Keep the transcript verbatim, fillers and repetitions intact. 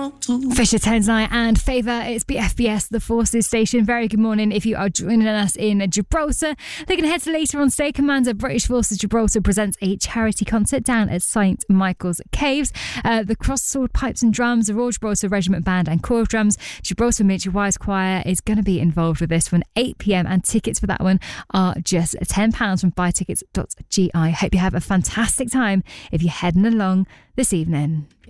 want to. Fisher Tones Night and Favour. It's B F B S, the Forces Station. Very good morning if you are joining us in Gibraltar. Looking ahead to later on today, Commander British Forces Gibraltar presents a charity concert down at Saint Michael's Caves. Uh, the Cross Sword Pipes and Drums, the Royal Gibraltar Regiment Band and Corps of Drums, Gibraltar Miniature Wise Choir is going to be involved with this one, eight p.m, and tickets for that one are just ten pounds from buy tickets dot g i. Hope you have a fantastic time if you're heading along this evening.